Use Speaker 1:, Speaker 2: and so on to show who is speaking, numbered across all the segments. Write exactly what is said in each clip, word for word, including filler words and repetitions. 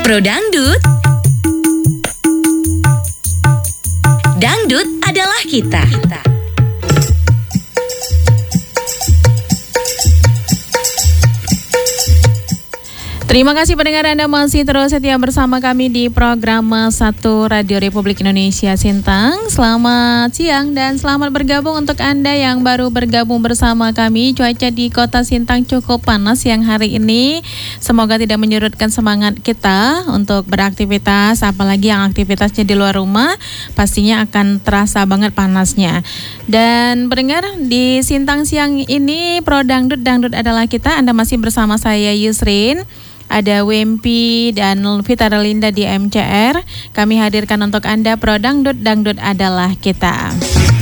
Speaker 1: Pro Dangdut. Dangdut adalah kita.
Speaker 2: Terima kasih pendengar, Anda masih terus setia bersama kami di program satu Radio Republik Indonesia Sintang. Selamat siang dan selamat bergabung untuk Anda yang baru bergabung bersama kami. Cuaca di kota Sintang cukup panas siang hari ini. Semoga tidak menyurutkan semangat kita untuk beraktivitas, apalagi yang aktivitasnya di luar rumah, pastinya akan terasa banget panasnya. Dan pendengar, di Sintang siang ini Pro Dangdut, Dangdut adalah kita. Anda masih bersama saya Yusrin. Ada Wempi dan Vita Relinda di M C R. Kami hadirkan untuk Anda Pro Dangdut, Dangdut adalah kita.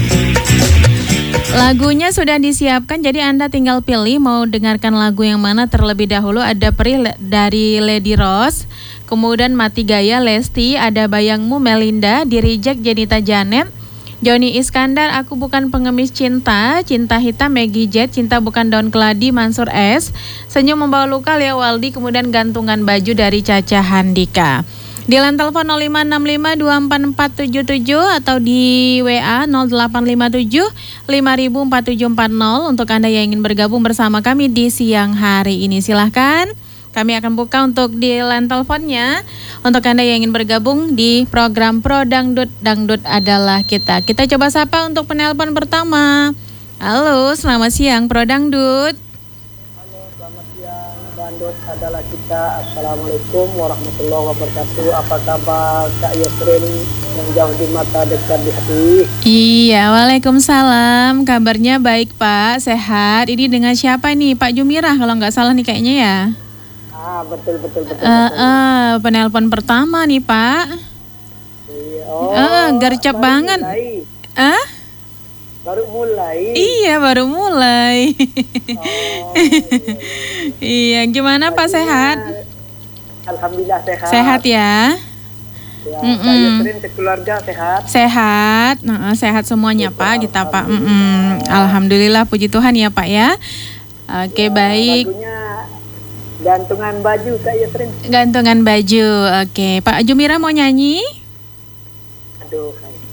Speaker 2: Lagunya sudah disiapkan, jadi Anda tinggal pilih mau dengarkan lagu yang mana terlebih dahulu. Ada Perih dari Lady Rose, kemudian Mati Gaya Lesti, ada Bayangmu Melinda, Di Reject Jenita Janet, Joni Iskandar, Aku Bukan Pengemis Cinta, Cinta Hitam Maggie Jet, Cinta Bukan Daun Keladi Mansur S, Senyum Membawa Luka Lea Waldi, kemudian Gantungan Baju dari Caca Handika. Di line telepon nol lima enam lima dua empat empat tujuh tujuh atau di W A nol delapan lima tujuh lima nol nol empat tujuh empat nol untuk Anda yang ingin bergabung bersama kami di siang hari ini. Silahkan, kami akan buka untuk di line teleponnya untuk Anda yang ingin bergabung di program Pro Dangdut, Dangdut adalah kita. Kita coba sapa untuk penelpon pertama. Halo, selamat siang Pro Dangdut.
Speaker 3: Halo, selamat siang. Dangdut adalah kita. Assalamualaikum warahmatullahi wabarakatuh. Apa kabar Kak Yusrin yang jauh di mata dekat di hati?
Speaker 2: Iya, waalaikumsalam. Kabarnya baik Pak, sehat. Ini dengan siapa nih? Pak Jumirah kalau nggak salah nih kayaknya ya.
Speaker 3: Ah, betul betul betul.
Speaker 2: Uh, uh, penelpon pertama nih Pak.
Speaker 3: Iya. Oh,
Speaker 2: uh, gercep banget. Ah? Uh?
Speaker 3: Baru mulai.
Speaker 2: Iya, baru mulai.
Speaker 3: Oh,
Speaker 2: iya, iya, gimana Pak, sehat?
Speaker 3: Alhamdulillah sehat.
Speaker 2: Sehat ya.
Speaker 3: Ya, Kak Yusrin sekeluarga sehat.
Speaker 2: Sehat, nah, sehat semuanya
Speaker 3: Betul,
Speaker 2: Pak, kita Pak.
Speaker 3: Alhamdulillah.
Speaker 2: Mm-mm. Alhamdulillah, puji Tuhan ya Pak ya. Oke,
Speaker 3: Ya,
Speaker 2: baik.
Speaker 3: Lagunya Gantungan Baju Kak Yusrin.
Speaker 2: Gantungan Baju, oke. Pak Jumira mau nyanyi?
Speaker 3: Aduh.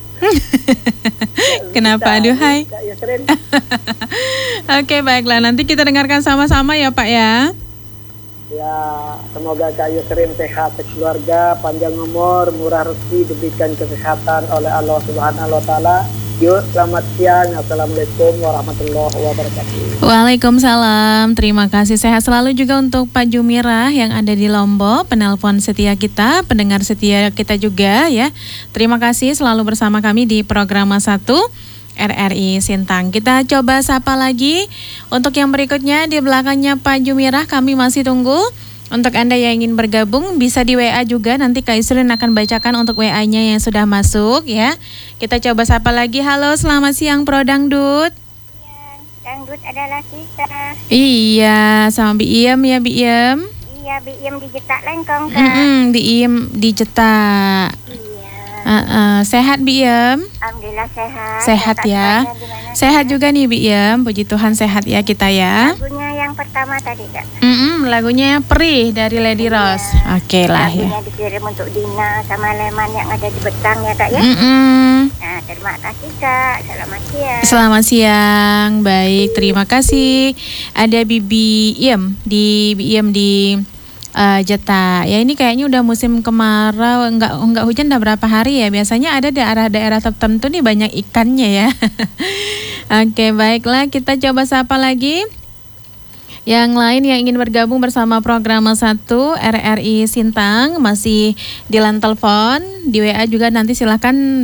Speaker 2: Kenapa aduh hai?
Speaker 3: Kak Yusrin.
Speaker 2: Oke, baiklah, nanti kita dengarkan sama-sama ya Pak ya.
Speaker 3: Ya, semoga Kak Yusrin sehat sekeluarga, panjang umur, murah rezeki, diberikan kesehatan oleh Allah Subhanahu wa taala. Yuk, selamat siang. Assalamualaikum warahmatullahi wabarakatuh.
Speaker 2: Waalaikumsalam. Terima kasih, sehat selalu juga untuk Pak Jumirah yang ada di Lombok, penelpon setia kita, pendengar setia kita juga ya. Terima kasih selalu bersama kami di program satu R R I Sintang. Kita coba sapa lagi untuk yang berikutnya di belakangnya Pak Jumirah, kami masih tunggu. Untuk Anda yang ingin bergabung bisa di W A juga, nanti Kak Yusrin akan bacakan untuk W A-nya yang sudah masuk ya. Kita coba sapa lagi. Halo, selamat siang Pro Dangdut.
Speaker 4: Iya, Dangdut adalah kita.
Speaker 2: Iya, sama Bi Iem ya Bi Iem.
Speaker 4: Iya, Bi Iem di Jetak Lengkong Kak.
Speaker 2: Mm-mm, Bi Iem di Jetak.
Speaker 4: Iya.
Speaker 2: Uh-uh. Sehat Bi Iem?
Speaker 4: Alhamdulillah sehat.
Speaker 2: Sehat ya. Sehat juga nih Bi Iem, puji Tuhan sehat ya kita ya.
Speaker 4: Lagunya yang pertama tadi Kak.
Speaker 2: Mm-mm, lagunya Perih dari Lady Rose.
Speaker 4: Iya.
Speaker 2: Oke lah ya.
Speaker 4: Lagunya dikirim untuk Dina sama Leman yang ada di Betang ya Kak ya.
Speaker 2: Mm-mm.
Speaker 4: Nah, terima kasih Kak. Selamat siang.
Speaker 2: Selamat siang, baik, terima kasih. Ada Bibi Iem di Bi Iem di uh, Jeta. Ya ini kayaknya udah musim kemarau, enggak enggak hujan udah berapa hari ya. Biasanya ada daerah-daerah tertentu nih banyak ikannya ya. Oke, baiklah, kita coba sapa lagi. Yang lain yang ingin bergabung bersama program satu R R I Sintang masih di line telepon, di W A juga nanti silakan